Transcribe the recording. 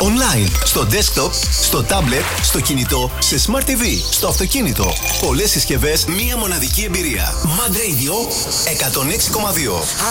Online, στο desktop, στο tablet, στο κινητό, σε Smart TV, στο αυτοκίνητο. Πολλές συσκευές, μία μοναδική εμπειρία. Mad Radio 106,2.